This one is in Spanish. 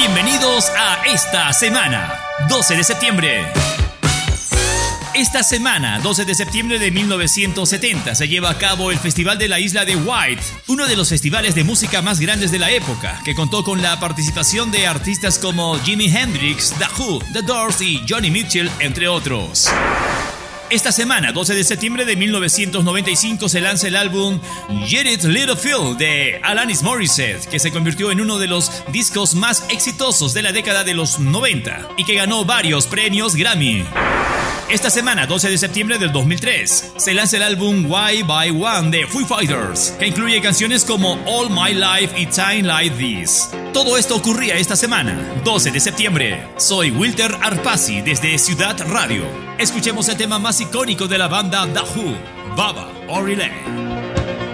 Bienvenidos a esta semana, 12 de septiembre. Esta semana, 12 de septiembre de 1970, se lleva a cabo el Festival de la Isla de Wight, uno de los festivales de música más grandes de la época, que contó con la participación de artistas como Jimi Hendrix, The Who, The Doors y Joni Mitchell, entre otros. Esta semana, 12 de septiembre de 1995, se lanza el álbum Get It Little Phil de Alanis Morissette, que se convirtió en uno de los discos más exitosos de la década de los 90 y que ganó varios premios Grammy. Esta semana, 12 de septiembre del 2003, se lanza el álbum One by One de Foo Fighters, que incluye canciones como All My Life y Time Like This. Todo esto ocurría esta semana, 12 de septiembre. Soy Wilter Arpasi desde Ciudad Radio. Escuchemos el tema más icónico de la banda The Who, Baba O'Riley.